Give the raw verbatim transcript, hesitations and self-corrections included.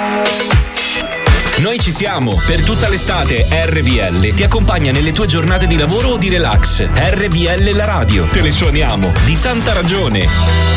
Noi ci siamo, per tutta l'estate R V L ti accompagna nelle tue giornate di lavoro o di relax. R V L la radio, te le suoniamo, di santa ragione.